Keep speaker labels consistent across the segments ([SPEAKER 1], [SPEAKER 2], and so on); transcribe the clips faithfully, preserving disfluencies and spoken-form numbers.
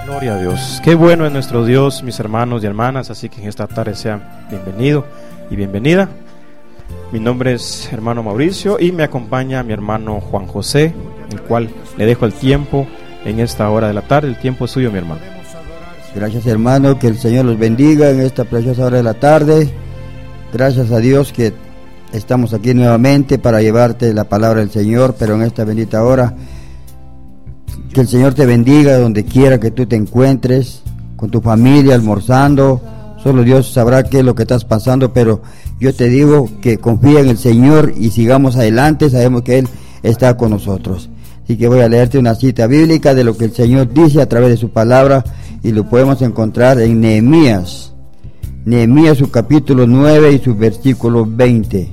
[SPEAKER 1] Gloria a Dios. Qué bueno es nuestro Dios, mis hermanos y hermanas. Así que en esta tarde sean bienvenido y bienvenida. Mi nombre es hermano Mauricio y me acompaña mi hermano Juan José, el cual le dejo el tiempo en esta hora de la tarde. El tiempo es suyo, mi hermano.
[SPEAKER 2] Gracias, hermano, que el Señor los bendiga en esta preciosa hora de la tarde. Gracias a Dios que estamos aquí nuevamente para llevarte la palabra del Señor, pero en esta bendita hora, que el Señor te bendiga donde quiera que tú te encuentres, con tu familia, almorzando. Solo Dios sabrá qué es lo que estás pasando, pero yo te digo que confía en el Señor y sigamos adelante. Sabemos que Él está con nosotros. Así que voy a leerte una cita bíblica de lo que el Señor dice a través de su palabra, y lo podemos encontrar en Nehemías. Nehemías, su capítulo nueve y su versículo veinte.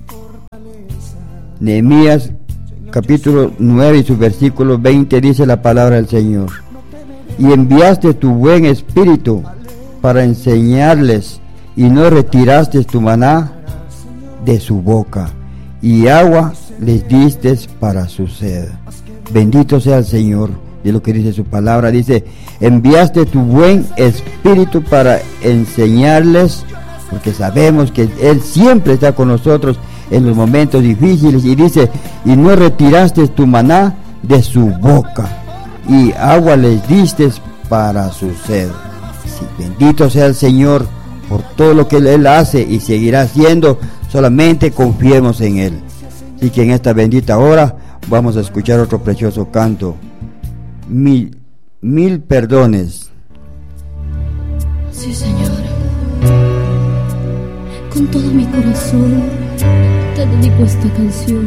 [SPEAKER 2] Nehemías, capítulo nueve y su versículo veinte, dice la palabra del Señor: y enviaste tu buen espíritu para enseñarles, y no retiraste tu maná de su boca, y agua les diste para su sed. Bendito sea el Señor de lo que dice su palabra. Dice: enviaste tu buen espíritu para enseñarles, porque sabemos que Él siempre está con nosotros en los momentos difíciles. Y dice: y no retiraste tu maná de su boca, y agua les diste para su sed. Sí, bendito sea el Señor por todo lo que Él hace y seguirá haciendo. Solamente confiemos en Él. Así que en esta bendita hora vamos a escuchar otro precioso canto: Mil, mil perdones.
[SPEAKER 3] Sí, Señor, con todo mi corazón te dedico esta canción.